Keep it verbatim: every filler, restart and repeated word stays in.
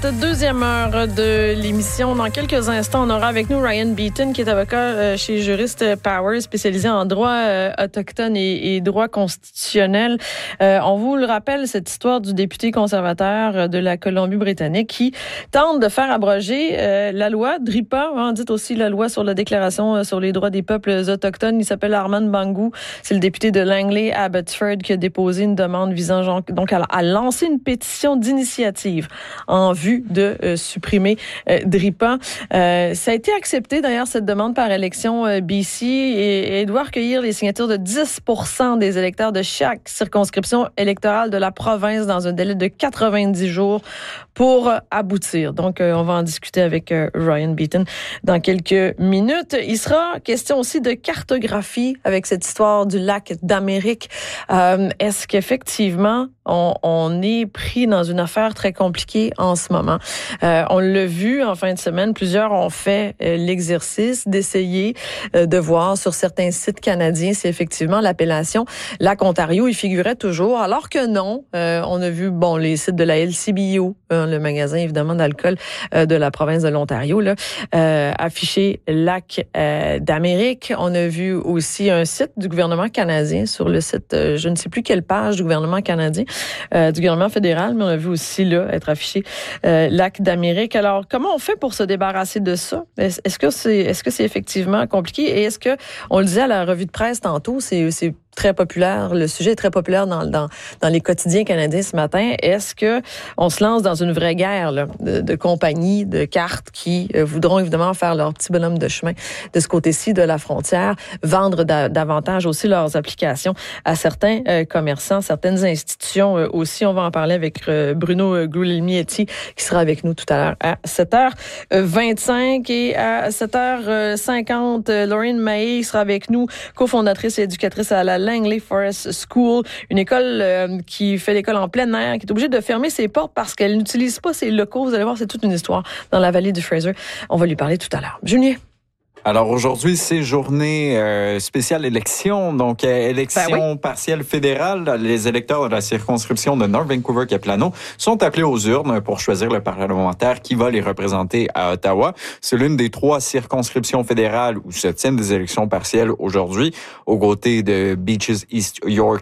Deuxième heure de l'émission. Dans quelques instants, on aura avec nous Ryan Beaton, qui est avocat chez Juriste Power, spécialisé en droit autochtone et, et droit constitutionnel. Euh, on vous le rappelle, cette histoire du député conservateur de la Colombie-Britannique qui tente de faire abroger euh, la loi DRIPA, hein, dite aussi la loi sur la déclaration sur les droits des peuples autochtones. Il s'appelle Armand Bangou. C'est le député de Langley-Abbotsford qui a déposé une demande visant donc à, à lancer une pétition d'initiative en vue de euh, supprimer euh, DRIPA. Euh, ça a été accepté d'ailleurs, cette demande, par Élections euh, B C, et, et doit recueillir les signatures de dix pour cent des électeurs de chaque circonscription électorale de la province dans un délai de quatre-vingt-dix jours pour euh, aboutir. Donc, euh, on va en discuter avec euh, Ryan Beaton dans quelques minutes. Il sera question aussi de cartographie avec cette histoire du lac d'Amérique. Euh, est-ce qu'effectivement, on, on est pris dans une affaire très compliquée en ce moment? Euh, on l'a vu en fin de semaine, plusieurs ont fait euh, l'exercice d'essayer euh, de voir sur certains sites canadiens si effectivement l'appellation Lac Ontario y figurait toujours, alors que non. Euh, on a vu bon les sites de la L C B O, euh, le magasin évidemment d'alcool euh, de la province de l'Ontario, là, euh, affiché Lac euh, d'Amérique. On a vu aussi un site du gouvernement canadien sur le site, euh, je ne sais plus quelle page du gouvernement canadien, euh, du gouvernement fédéral, mais on a vu aussi là être affiché euh, Lac d'Amérique. Alors, comment on fait pour se débarrasser de ça? Est-ce, est-ce que c'est, est-ce que c'est effectivement compliqué? Et est-ce que, on le disait à la revue de presse tantôt, c'est, c'est très populaire, le sujet est très populaire dans, dans, dans les quotidiens canadiens ce matin. Est-ce que on se lance dans une vraie guerre là, de, de compagnies, de cartes qui euh, voudront évidemment faire leur petit bonhomme de chemin de ce côté-ci de la frontière, vendre da, davantage aussi leurs applications à certains euh, commerçants, certaines institutions euh, aussi. On va en parler avec euh, Bruno Guglielminetti qui sera avec nous tout à l'heure à sept heures vingt-cinq et à sept heures cinquante, Laureen Mahé sera avec nous, cofondatrice et éducatrice à la Langley Forest School, une école euh, qui fait l'école en plein air, qui est obligée de fermer ses portes parce qu'elle n'utilise pas ses locaux. Vous allez voir, c'est toute une histoire dans la vallée du Fraser. On va lui parler tout à l'heure. Julien. Alors aujourd'hui, c'est journée euh, spéciale élection, donc euh, élection ben oui. partielle fédérale. Les électeurs de la circonscription de North Vancouver-Capilano sont appelés aux urnes pour choisir le parlementaire qui va les représenter à Ottawa. C'est l'une des trois circonscriptions fédérales où se tiennent des élections partielles aujourd'hui, aux côtés de Beaches, East York